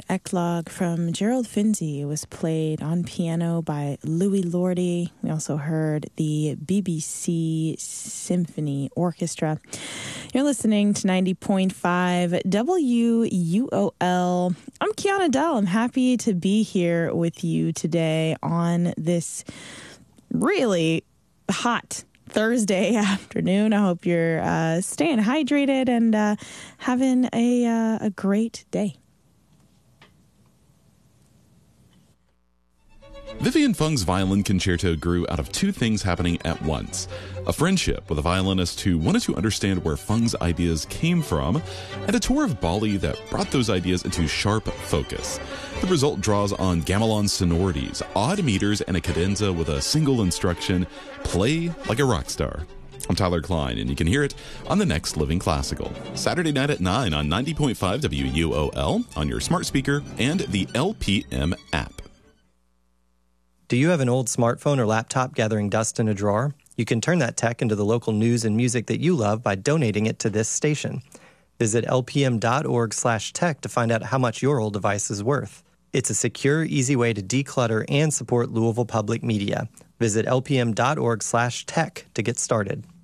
Eclogue from Gerald Finzi was played on piano by Louis Lordi. We also heard the BBC Symphony Orchestra. You're listening to 90.5 WUOL. I'm Kiana Dell. I'm happy to be here with you today on this really hot Thursday afternoon. I hope you're staying hydrated and having a great day. Vivian Fung's violin concerto grew out of two things happening at once: a friendship with a violinist who wanted to understand where Fung's ideas came from, and a tour of Bali that brought those ideas into sharp focus. The result draws on gamelan sonorities, odd meters, and a cadenza with a single instruction: play like a rock star. I'm Tyler Klein, and you can hear it on the next Living Classical, Saturday night at 9 on 90.5 WUOL, on your smart speaker and the LPM app. Do you have an old smartphone or laptop gathering dust in a drawer? You can turn that tech into the local news and music that you love by donating it to this station. Visit lpm.org/tech to find out how much your old device is worth. It's a secure, easy way to declutter and support Louisville Public Media. Visit lpm.org/tech to get started.